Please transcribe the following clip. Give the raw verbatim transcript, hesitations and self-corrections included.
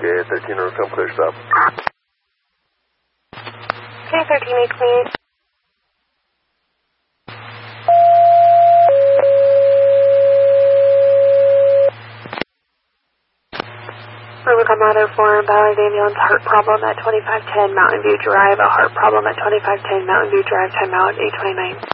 K thirteen on come clear stop. K thirteen eight twenty-eight. Rubicon Mother for Ballard Ambulance, heart problem at twenty-five ten Mountain View Drive, a heart problem at twenty-five ten Mountain View Drive, timeout eight twenty-nine.